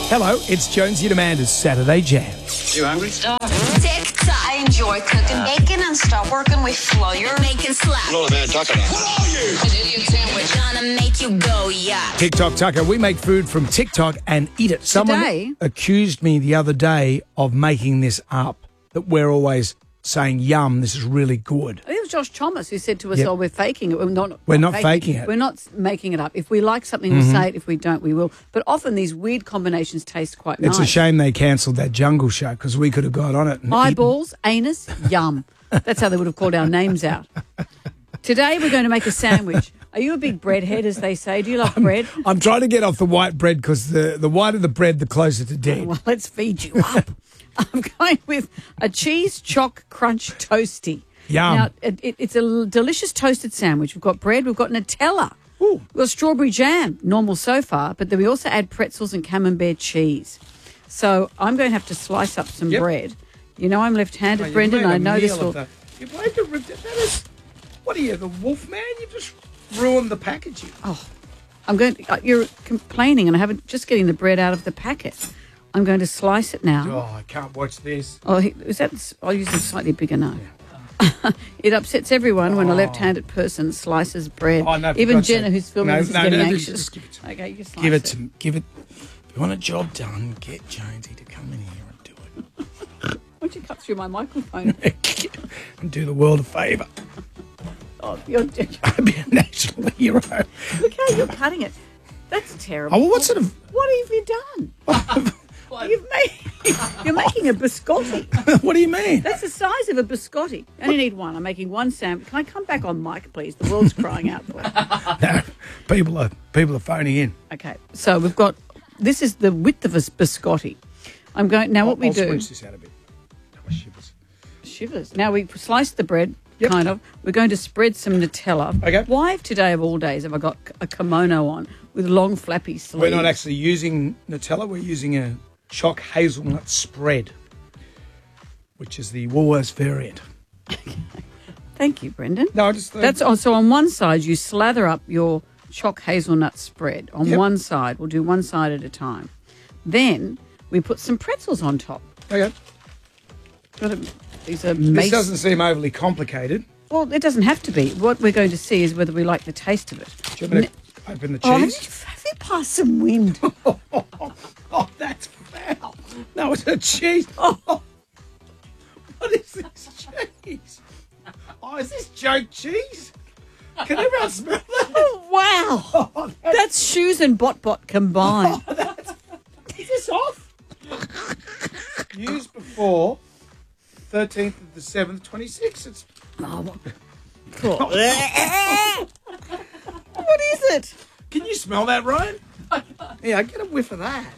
Hello, it's Jonesy and Amanda's Saturday Jam. You hungry? TikTok. I enjoy cooking bacon and stuff, working with flour, making slap. Hello, man. Talk about. What are you? An idiot sandwich. Gonna make you go, yeah. TikTok Tucker, we make food from TikTok and eat it. Someone Today? accused me the other day of making this up, that we're always saying, yum, this is really good. It was Josh Thomas who said to us, Yep. "Oh, we're faking it. We're not faking it. We're not making it up. If we like something, we'll say it. If we don't, we will." But often these weird combinations taste quite nice. It's a shame they cancelled that Jungle Show because we could have got on it. And eaten. Eyeballs, anus, yum. That's how they would have called our names out. Today we're going to make a sandwich. Are you a big bread head, as they say? Do you love bread? I'm trying to get off the white bread because the whiter the bread, the closer to dead. Well, let's feed you up. I'm going with a cheese choc crunch toasty. Yum. Now, it's a delicious toasted sandwich. We've got bread. We've got Nutella. Ooh. We've got strawberry jam, normal so far, but then we also add pretzels and camembert cheese. So I'm going to have to slice up some Yep. bread. You know I'm left-handed, Oh, you Brendan. made a I know this meal will... of that. You've made the that is, what are you, the wolf man? You just ruined the packaging. You're complaining, and I haven't just getting the bread out of the packet. I'm going to slice it now. Oh, I can't watch this. Oh, I'll use a slightly bigger knife. It upsets everyone when a left-handed person slices bread. Oh, no, for Even God's Jenna, sake. who's filming this, is getting anxious. Just give it to me. Okay, you slice Give it to me. Give it. If you want a job done, get Jonesy to come in here and do it. Why don't you cut through my microphone? And do the world a favour. Oh, you're... I'd be a national hero. Look how you're cutting it. That's terrible. Oh, well, what sort of... What have you done? You're making a biscotti. What do you mean? That's the size of a biscotti. I only need one. I'm making one sandwich. Can I come back on mic, please? The world's crying out for it. No, people are phoning in. Okay, so we've got... This is the width of a biscotti. I'm going... Now what we I'll do... squeeze this out a bit. Oh, my shivers. Shivers. Now we slice the bread, Yep. kind of. We're going to spread some Nutella. Okay. Why today of all days have I got a kimono on with long flappy sleeves? We're not actually using Nutella. We're using a choc hazelnut spread, which is the Woolworths variant. Thank you, Brendan. No, I just... So on one side you slather up your choc hazelnut spread. On Yep. one side, we'll do one side at a time. Then we put some pretzels on top. Okay. These are This doesn't seem overly complicated. Well, it doesn't have to be. What we're going to see is whether we like the tast of it. Do you want me to open the Oh, cheese? have you passed some wind? Oh, that's foul. No, it's a cheese. Oh, what is this cheese? Oh, is this joke cheese? Can everyone smell that? Oh, wow. Oh, That's shoes and bot combined. is this off? Used before 13th of the 7th, 26. It's... Cool. What is it? Can you smell that, Ryan? Yeah, get a whiff of that.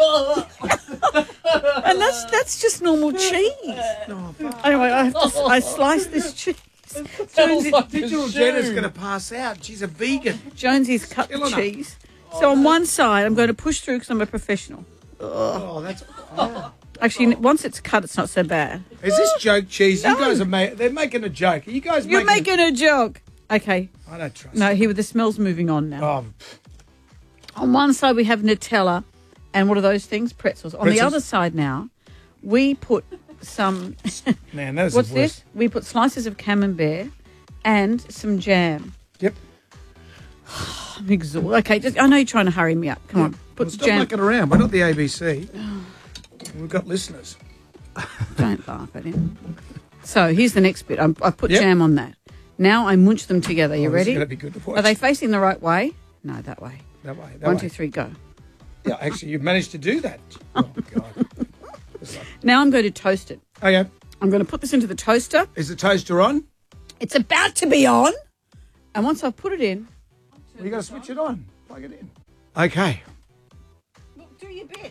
And that's just normal cheese. Anyway, I sliced this cheese. Digital Jenna's going to pass out. She's a vegan. Jonesy's cut the Killing her. cheese. So on one side, I'm going to push through because I'm a professional. Oh, that's... Actually, once it's cut, it's not so bad. Is this joke cheese? You guys are they're making a joke. Are you guys You're making a joke. Okay. I don't trust No, here the smell's moving on now. Oh, On one side, we have Nutella, and what are those things? Pretzels. On the Pretzels. other side now, we put some... man, that is What's the worst. this? We put slices of camembert and some jam. Yep. I'm exhausted. Okay, I know you're trying to hurry me up. Come on, put Well, stop jam. mucking around. We're not the ABC. We've got listeners. Don't laugh at him. So here's the next bit. I've put Yep. jam on that. Now I munch them together. You Oh, this is ready? gonna be good to watch. Are they facing the right way? No, that way. That way. That 1, way. 2, 3, go. Yeah, actually, you've managed to do that. Oh, God. Now I'm going to toast it. Oh, yeah. I'm going to put this into the toaster. Is the toaster on? It's about to be on. And once I've put it in... Well, you got to switch it on. Plug it in. Okay. Look, do your bit.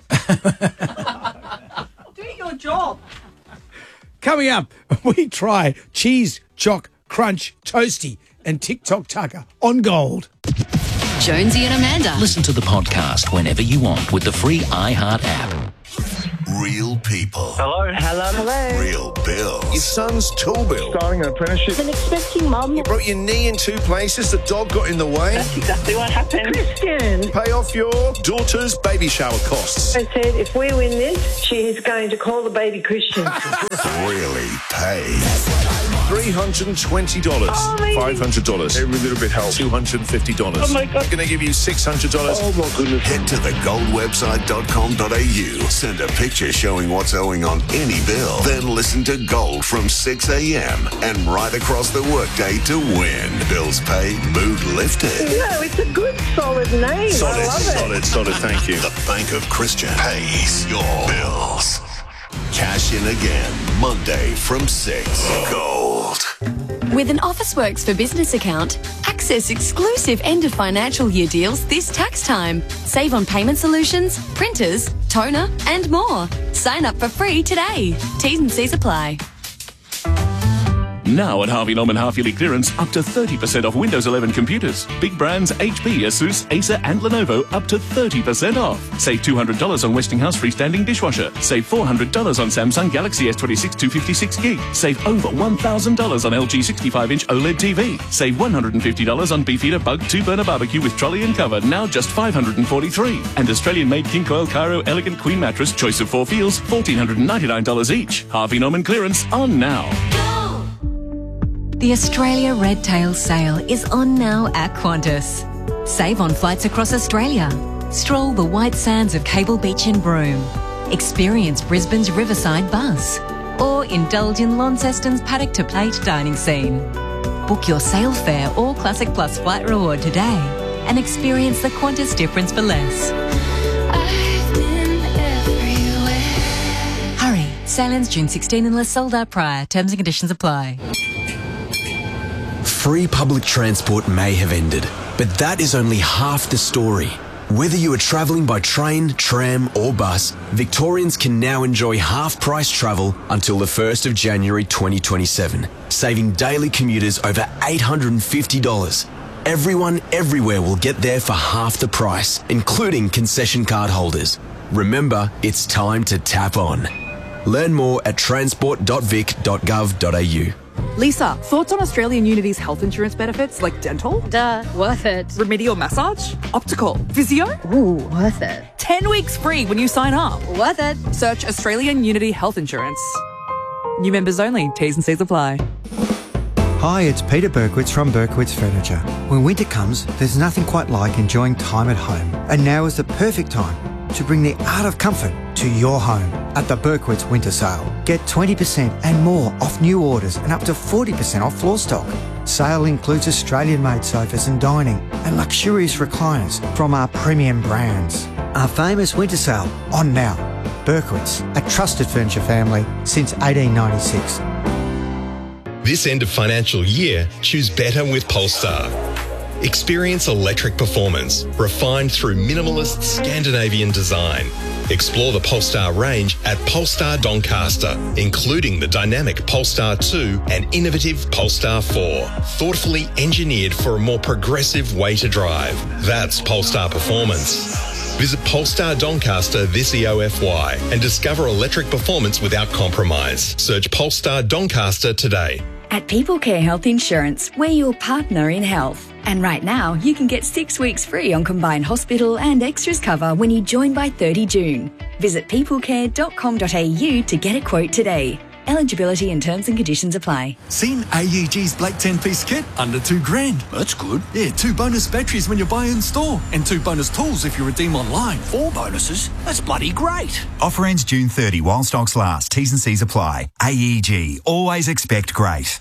Do your job. Coming up, we try cheese, choc, crunch, toasty, and TikTok Tucker on Gold. Jonesy and Amanda. Listen to the podcast whenever you want with the free iHeart app. Real people. Hello. Real bills. Your son's tool bill. Starting an apprenticeship. An expecting mum. You broke your knee in 2 places. The dog got in the way. That's exactly what happened. Christian. Pay off your daughter's baby shower costs. I said, if we win this, she is going to call the baby Christian. Really paid. $320. $500. Every little bit helps. $250. Oh my God. I'm going to give you $600. Oh my goodness. Head to thegoldwebsite.com.au. Send a picture showing what's owing on any bill. Then listen to Gold from 6 a.m. and right across the workday to win. Bills paid, mood lifted. No, it's a good, solid name. I love it. Solid. Thank you. The Bank of Christian pays your bills. Cash in again, Monday from 6. Gold. With an Officeworks for Business account, access exclusive end of financial year deals this tax time. Save on payment solutions, printers, toner, and more. Sign up for free today. T's and C's apply. Now at Harvey Norman half-yearly clearance, up to 30% off Windows 11 computers. Big brands HP, Asus, Acer and Lenovo up to 30% off. Save $200 on Westinghouse freestanding dishwasher. Save $400 on Samsung Galaxy S26 256GB. Save over $1,000 on LG 65-inch OLED TV. Save $150 on Beefeater Bug 2-burner barbecue with trolley and cover, now just $543. And Australian-made King Coil Cairo Elegant Queen Mattress, choice of 4 feels, $1,499 each. Harvey Norman clearance on now. The Australia Red Tail Sale is on now at Qantas. Save on flights across Australia. Stroll the white sands of Cable Beach in Broome. Experience Brisbane's Riverside Buzz. Or indulge in Launceston's paddock to plate dining scene. Book your sail fare or Classic Plus flight reward today and experience the Qantas difference for less. Hurry, sail ends June 16 unless sold out prior. Terms and conditions apply. Free public transport may have ended, but that is only half the story. Whether you are travelling by train, tram or bus, Victorians can now enjoy half-price travel until the 1st of January 2027, saving daily commuters over $850. Everyone, everywhere will get there for half the price, including concession card holders. Remember, it's time to tap on. Learn more at transport.vic.gov.au. Lisa, thoughts on Australian Unity's health insurance benefits like dental? Duh, worth it. Remedial massage? Optical? Physio? Ooh, worth it. 10 weeks free when you sign up. Worth it. Search Australian Unity Health Insurance. New members only. T's and C's apply. Hi, it's Peter Berkowitz from Berkowitz Furniture. When winter comes, there's nothing quite like enjoying time at home. And now is the perfect time to bring the art of comfort to your home at the Berkowitz Winter Sale. Get 20% and more off new orders and up to 40% off floor stock. Sale includes Australian-made sofas and dining and luxurious recliners from our premium brands. Our famous winter sale on now. Berkowitz, a trusted furniture family since 1896. This end of financial year, choose better with Polestar. Experience electric performance, refined through minimalist Scandinavian design. Explore the Polestar range at Polestar Doncaster, including the dynamic Polestar 2 and innovative Polestar 4. Thoughtfully engineered for a more progressive way to drive. That's Polestar performance. Visit Polestar Doncaster this EOFY and discover electric performance without compromise. Search Polestar Doncaster today. At People Care Health Insurance, we're your partner in health. And right now, you can get 6 weeks free on combined hospital and extras cover when you join by 30 June. Visit peoplecare.com.au to get a quote today. Eligibility and terms and conditions apply. Seen AEG's Black 10-piece kit? Under $2,000. That's good. Yeah, 2 bonus batteries when you buy in store. And 2 bonus tools if you redeem online. 4 bonuses? That's bloody great. Offer ends June 30 while stocks last. T's and C's apply. AEG. Always expect great.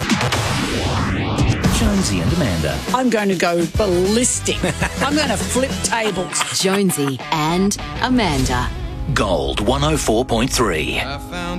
Jonesy and Amanda. I'm going to go ballistic. I'm going to flip tables. Jonesy and Amanda. Gold 104.3.